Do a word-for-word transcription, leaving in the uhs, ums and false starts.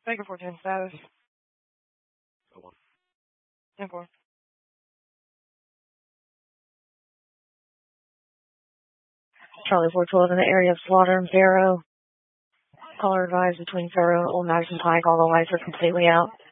Baker four ten status. Oh, one. ten four. Charlie four twelve in the area of Slaughter and Faro. Caller advised between Faro and Old Madison Pike. All the lights are completely out.